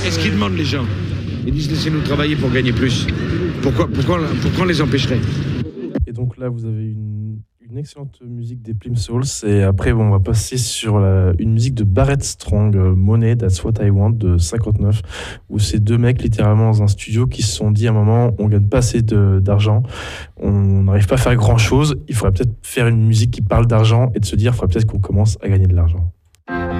Est-ce qu'ils demandent les gens? Ils disent laissez-nous travailler pour gagner plus. Pourquoi on les empêcherait? Et donc là, vous avez une excellente musique des Plim Souls. Et après, bon, on va passer sur une musique de Barrett Strong, Money, That's What I Want, de 59, où c'est deux mecs littéralement dans un studio qui se sont dit à un moment, on gagne pas assez d'argent, on n'arrive pas à faire grand-chose, il faudrait peut-être faire une musique qui parle d'argent et de se dire, il faudrait peut-être qu'on commence à gagner de l'argent.